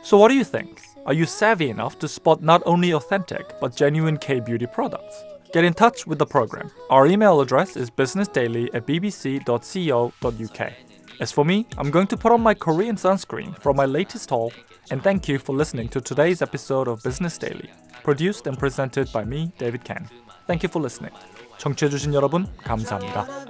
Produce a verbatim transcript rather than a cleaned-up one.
So what do you think? Are you savvy enough to spot not only authentic but genuine K-beauty products? Get in touch with the program. Our email address is businessdaily at b b c dot co dot u k. As for me, I'm going to put on my Korean sunscreen from my latest haul, and thank you for listening to today's episode of Business Daily, produced and presented by me, David Ken. Thank you for listening. 청취해주신 여러분, 감사합니다.